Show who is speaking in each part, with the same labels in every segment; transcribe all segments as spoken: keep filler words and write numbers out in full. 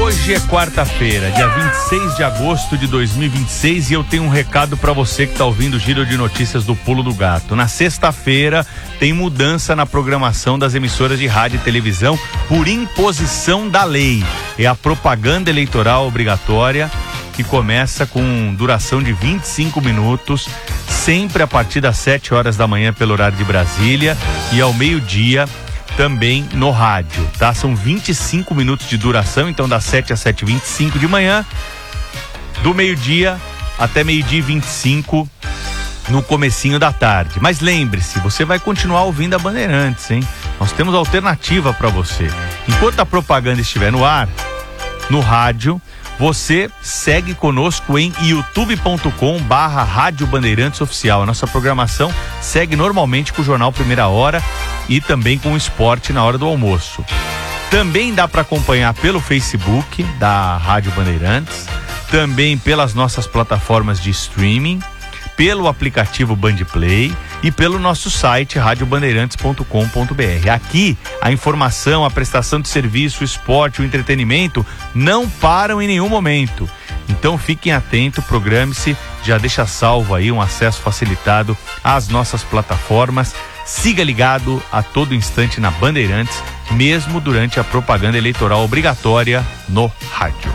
Speaker 1: Hoje é quarta-feira, dia vinte e seis de agosto de dois mil e vinte e seis, e eu tenho um recado para você que está ouvindo o Giro de Notícias do Pulo do Gato. Na sexta-feira tem mudança na programação das emissoras de rádio e televisão por imposição da lei. É a propaganda eleitoral obrigatória, que começa com duração de vinte e cinco minutos, sempre a partir das sete horas da manhã pelo horário de Brasília, e ao meio-dia também no rádio, tá? São vinte e cinco minutos de duração, então das sete às sete e vinte e cinco de manhã, do meio-dia até meio-dia e vinte e cinco no comecinho da tarde. Mas lembre-se, você vai continuar ouvindo a Bandeirantes, hein? Nós temos alternativa para você. Enquanto a propaganda estiver no ar, no rádio, você segue conosco em youtube ponto com barra Rádio Bandeirantes Oficial. A nossa programação segue normalmente com o Jornal Primeira Hora e também com o esporte na hora do almoço. Também dá para acompanhar pelo Facebook da Rádio Bandeirantes, também pelas nossas plataformas de streaming, pelo aplicativo Bandplay e pelo nosso site rádio bandeirantes ponto com ponto br. Aqui, a informação, a prestação de serviço, o esporte, o entretenimento não param em nenhum momento. Então fiquem atentos, programe-se, já deixa salvo aí um acesso facilitado às nossas plataformas. Siga ligado a todo instante na Bandeirantes, mesmo durante a propaganda eleitoral obrigatória no rádio.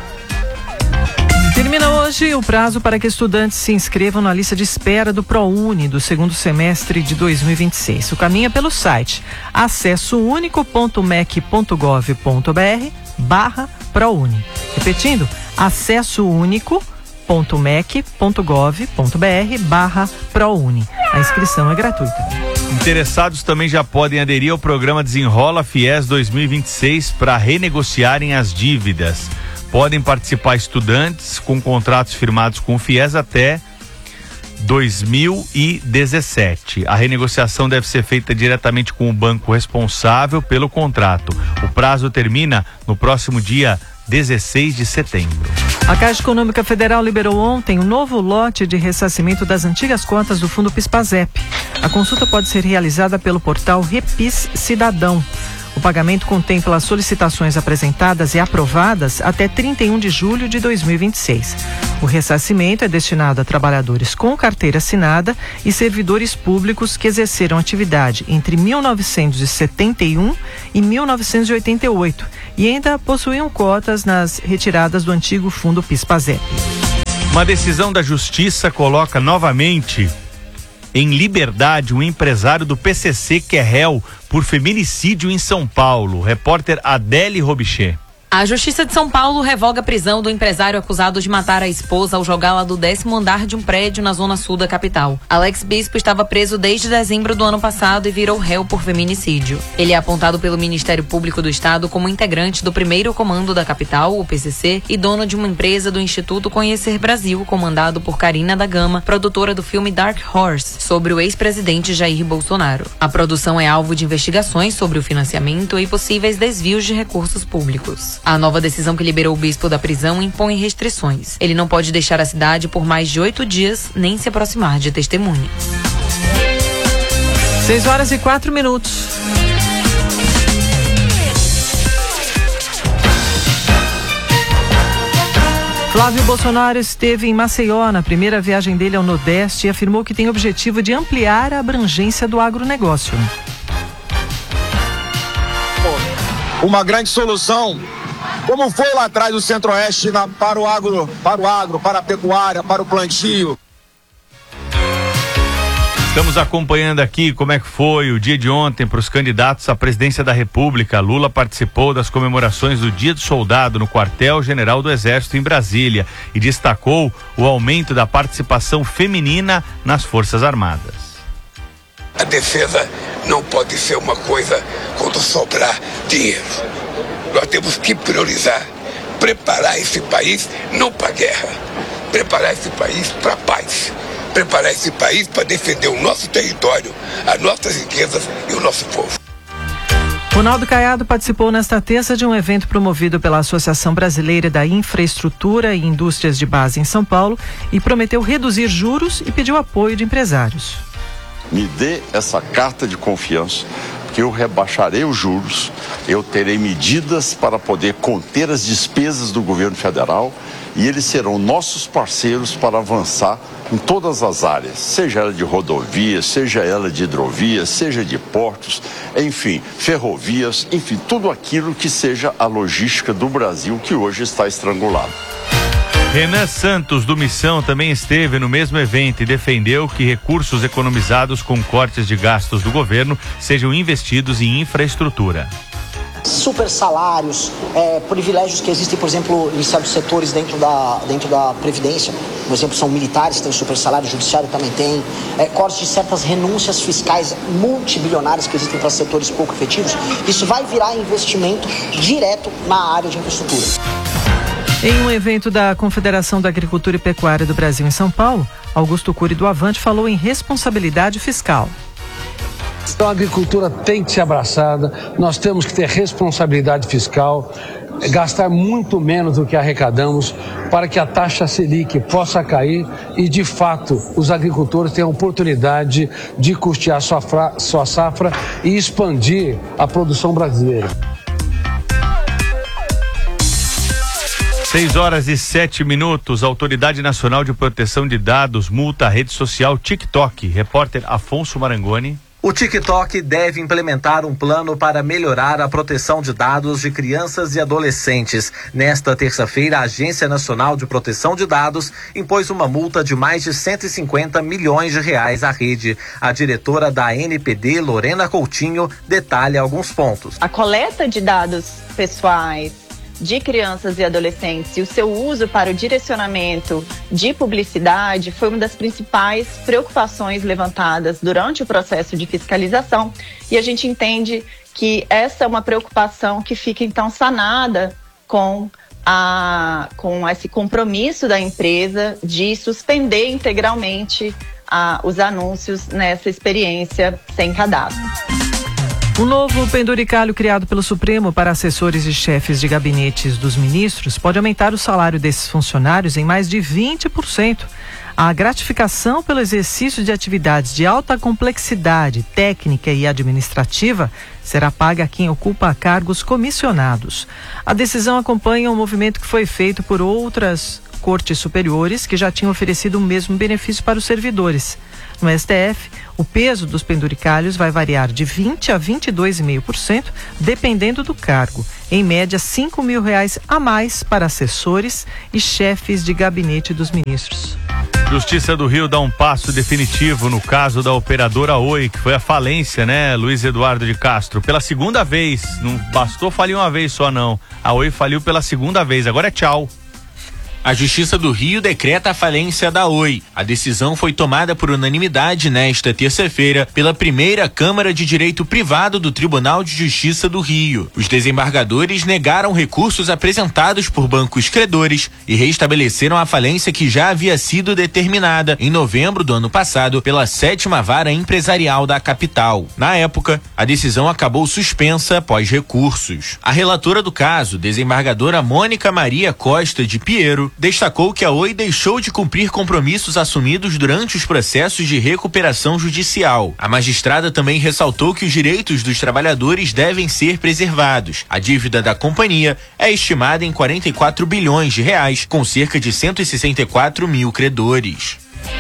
Speaker 2: Termina hoje o prazo para que estudantes se inscrevam na lista de espera do ProUni do segundo semestre de dois mil e vinte e seis. O caminho é pelo site acesso único ponto mec ponto gov ponto br barra ProUni. Repetindo, acesso único ponto mec ponto gov ponto br barra ProUni. A inscrição é gratuita.
Speaker 1: Interessados também já podem aderir ao programa Desenrola Fies dois mil e vinte e seis para renegociarem as dívidas. Podem participar estudantes com contratos firmados com o Fies até dois mil e dezessete. A renegociação deve ser feita diretamente com o banco responsável pelo contrato. O prazo termina no próximo dia dezesseis de setembro.
Speaker 2: A Caixa Econômica Federal liberou ontem um novo lote de ressarcimento das antigas cotas do Fundo PIS/PASEP. A consulta pode ser realizada pelo portal Repis Cidadão. O pagamento contempla as solicitações apresentadas e aprovadas até trinta e um de julho de dois mil e vinte e seis. O ressarcimento é destinado a trabalhadores com carteira assinada e servidores públicos que exerceram atividade entre mil novecentos e setenta e um e mil novecentos e oitenta e oito e ainda possuíam cotas nas retiradas do antigo Fundo PIS/PASEP.
Speaker 1: Uma decisão da Justiça coloca novamente em liberdade um empresário do P C C que é réu por feminicídio em São Paulo. Repórter Adele Robichê.
Speaker 3: A Justiça de São Paulo revoga a prisão do empresário acusado de matar a esposa ao jogá-la do décimo andar de um prédio na zona sul da capital. Alex Bispo estava preso desde dezembro do ano passado e virou réu por feminicídio. Ele é apontado pelo Ministério Público do Estado como integrante do primeiro comando da capital, o P C C, e dono de uma empresa do Instituto Conhecer Brasil, comandado por Karina da Gama, produtora do filme Dark Horse, sobre o ex-presidente Jair Bolsonaro. A produção é alvo de investigações sobre o financiamento e possíveis desvios de recursos públicos. A nova decisão que liberou o bispo da prisão impõe restrições. Ele não pode deixar a cidade por mais de oito dias, nem se aproximar de testemunhas.
Speaker 2: Seis horas e quatro minutos. Flávio Bolsonaro esteve em Maceió na primeira viagem dele ao Nordeste e afirmou que tem o objetivo de ampliar a abrangência do agronegócio.
Speaker 4: Uma grande solução, como foi lá atrás do Centro-Oeste na, para o agro, para o agro, para a pecuária, para o plantio.
Speaker 1: Estamos acompanhando aqui como é que foi o dia de ontem para os candidatos à presidência da República. Lula participou das comemorações do Dia do Soldado no Quartel-General do Exército em Brasília e destacou o aumento da participação feminina nas Forças Armadas.
Speaker 5: A defesa não pode ser uma coisa quando sobrar dinheiro. Nós temos que priorizar, preparar esse país não para a guerra, preparar esse país para a paz, preparar esse país para defender o nosso território, as nossas riquezas e o nosso povo.
Speaker 2: Ronaldo Caiado participou nesta terça de um evento promovido pela Associação Brasileira da Infraestrutura e Indústrias de Base em São Paulo e prometeu reduzir juros e pediu apoio de empresários.
Speaker 6: Me dê essa carta de confiança, que eu rebaixarei os juros, eu terei medidas para poder conter as despesas do governo federal e eles serão nossos parceiros para avançar em todas as áreas, seja ela de rodovias, seja ela de hidrovias, seja de portos, enfim, ferrovias, enfim, tudo aquilo que seja a logística do Brasil que hoje está estrangulado.
Speaker 1: Renan Santos, do Missão, também esteve no mesmo evento e defendeu que recursos economizados com cortes de gastos do governo sejam investidos em infraestrutura.
Speaker 7: Super salários, é, privilégios que existem, por exemplo, em certos setores dentro da, dentro da Previdência, por exemplo, são militares que têm super salário, o judiciário também tem, é, cortes de certas renúncias fiscais multibilionárias que existem para setores pouco efetivos, isso vai virar investimento direto na área de infraestrutura.
Speaker 2: Em um evento da Confederação da Agricultura e Pecuária do Brasil em São Paulo, Augusto Cury do Avante falou em responsabilidade fiscal.
Speaker 8: Então a agricultura tem que ser abraçada, nós temos que ter responsabilidade fiscal, gastar muito menos do que arrecadamos para que a taxa Selic possa cair e, de fato, os agricultores tenham a oportunidade de custear sua, fra- sua safra e expandir a produção brasileira.
Speaker 1: seis horas e sete minutos, a Autoridade Nacional de Proteção de Dados multa a rede social TikTok. Repórter Afonso Marangoni.
Speaker 9: O TikTok deve implementar um plano para melhorar a proteção de dados de crianças e adolescentes. Nesta terça-feira, a Agência Nacional de Proteção de Dados impôs uma multa de mais de cento e cinquenta milhões de reais à rede. A diretora da N P D, Lorena Coutinho, detalha alguns pontos.
Speaker 10: A coleta de dados pessoais de crianças e adolescentes e o seu uso para o direcionamento de publicidade foi uma das principais preocupações levantadas durante o processo de fiscalização, e a gente entende que essa é uma preocupação que fica então sanada com a, com esse compromisso da empresa de suspender integralmente a, os anúncios nessa experiência sem cadastro.
Speaker 2: O novo penduricalho criado pelo Supremo para assessores e chefes de gabinetes dos ministros pode aumentar o salário desses funcionários em mais de vinte por cento. A gratificação pelo exercício de atividades de alta complexidade técnica e administrativa será paga a quem ocupa cargos comissionados. A decisão acompanha um movimento que foi feito por outras cortes superiores que já tinham oferecido o mesmo benefício para os servidores. No S T F, o peso dos penduricalhos vai variar de vinte a vinte e dois vírgula cinco por cento, dependendo do cargo. Em média, cinco mil reais a mais para assessores e chefes de gabinete dos ministros.
Speaker 1: Justiça do Rio dá um passo definitivo no caso da operadora Oi, que foi a falência, né, Luiz Eduardo de Castro? Pela segunda vez, não bastou falir uma vez só não. A Oi faliu pela segunda vez, agora é tchau.
Speaker 11: A Justiça do Rio decreta a falência da Oi. A decisão foi tomada por unanimidade nesta terça-feira pela primeira Câmara de Direito Privado do Tribunal de Justiça do Rio. Os desembargadores negaram recursos apresentados por bancos credores e restabeleceram a falência que já havia sido determinada em novembro do ano passado pela sétima Vara Empresarial da capital. Na época, a decisão acabou suspensa após recursos. A relatora do caso, desembargadora Mônica Maria Costa de Piero, destacou que a Oi deixou de cumprir compromissos assumidos durante os processos de recuperação judicial. A magistrada também ressaltou que os direitos dos trabalhadores devem ser preservados. A dívida da companhia é estimada em quarenta e quatro bilhões de reais, com cerca de cento e sessenta e quatro mil credores.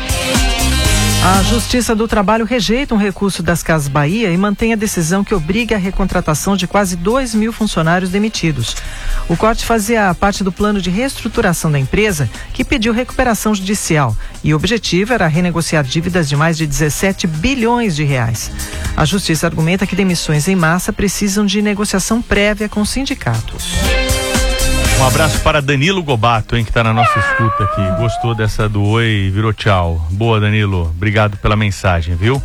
Speaker 2: A Justiça do Trabalho rejeita um recurso das Casas Bahia e mantém a decisão que obriga a recontratação de quase dois mil funcionários demitidos. O corte fazia parte do plano de reestruturação da empresa, que pediu recuperação judicial, e o objetivo era renegociar dívidas de mais de dezessete bilhões de reais. A Justiça argumenta que demissões em massa precisam de negociação prévia com sindicatos.
Speaker 1: Um abraço para Danilo Gobato, hein, que está na nossa escuta aqui. Gostou dessa do Oi, virou tchau. Boa, Danilo. Obrigado pela mensagem, viu?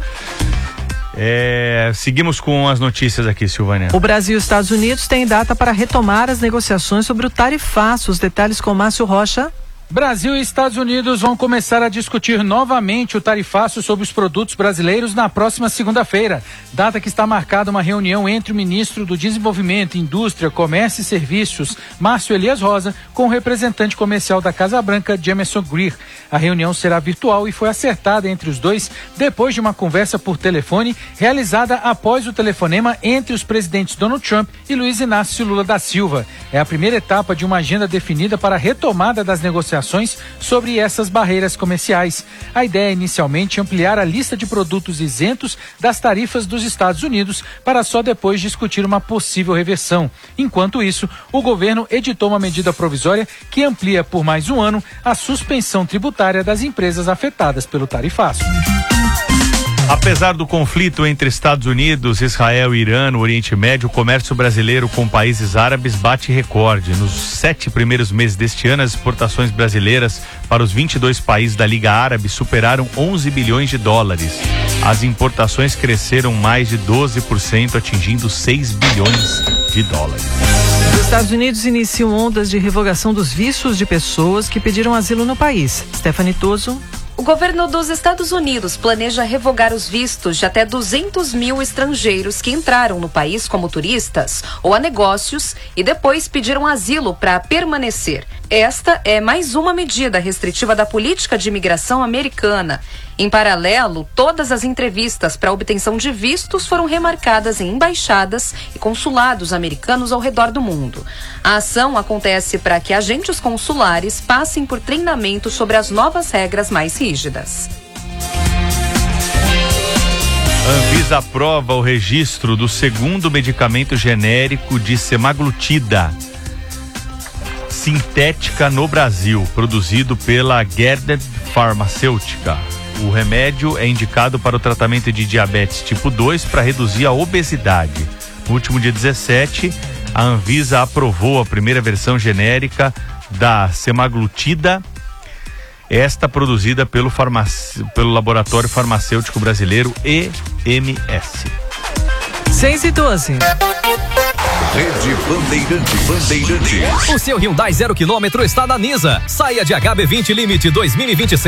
Speaker 1: É, seguimos com as notícias aqui, Silvânia.
Speaker 2: O Brasil e os Estados Unidos têm data para retomar as negociações sobre o tarifaço. Os detalhes com Márcio Rocha.
Speaker 12: Brasil e Estados Unidos vão começar a discutir novamente o tarifaço sobre os produtos brasileiros na próxima segunda-feira, data que está marcada uma reunião entre o ministro do Desenvolvimento, Indústria, Comércio e Serviços, Márcio Elias Rosa, com o representante comercial da Casa Branca, Jameson Greer. A reunião será virtual e foi acertada entre os dois depois de uma conversa por telefone realizada após o telefonema entre os presidentes Donald Trump e Luiz Inácio Lula da Silva. É a primeira etapa de uma agenda definida para a retomada das negociações sobre essas barreiras comerciais. A ideia é inicialmente ampliar a lista de produtos isentos das tarifas dos Estados Unidos para só depois discutir uma possível reversão. Enquanto isso, o governo editou uma medida provisória que amplia por mais um ano a suspensão tributária das empresas afetadas pelo tarifaço.
Speaker 1: Apesar do conflito entre Estados Unidos, Israel e Irã no Oriente Médio, o comércio brasileiro com países árabes bate recorde. Nos sete primeiros meses deste ano, as exportações brasileiras para os vinte e dois países da Liga Árabe superaram onze bilhões de dólares. As importações cresceram mais de doze por cento, atingindo seis bilhões de dólares.
Speaker 2: Os Estados Unidos iniciam ondas de revogação dos vistos de pessoas que pediram asilo no país. Stephanie Toso.
Speaker 13: O governo dos Estados Unidos planeja revogar os vistos de até duzentos mil estrangeiros que entraram no país como turistas ou a negócios e depois pediram asilo para permanecer. Esta é mais uma medida restritiva da política de imigração americana. Em paralelo, todas as entrevistas para obtenção de vistos foram remarcadas em embaixadas e consulados americanos ao redor do mundo. A ação acontece para que agentes consulares passem por treinamento sobre as novas regras mais rígidas.
Speaker 1: A Anvisa aprova o registro do segundo medicamento genérico de semaglutida sintética no Brasil, produzido pela Gilead Farmacêutica. O remédio é indicado para o tratamento de diabetes tipo dois para reduzir a obesidade. No último dia dezessete, a Anvisa aprovou a primeira versão genérica da semaglutida, esta produzida pelo, farmac... pelo Laboratório Farmacêutico Brasileiro E M S.
Speaker 2: seis e doze.
Speaker 14: Rede Bandeirantes. Bandeirantes.
Speaker 15: O seu Hyundai zero quilômetro está na Nisa. Saia de H B vinte Limite dois mil e vinte e seis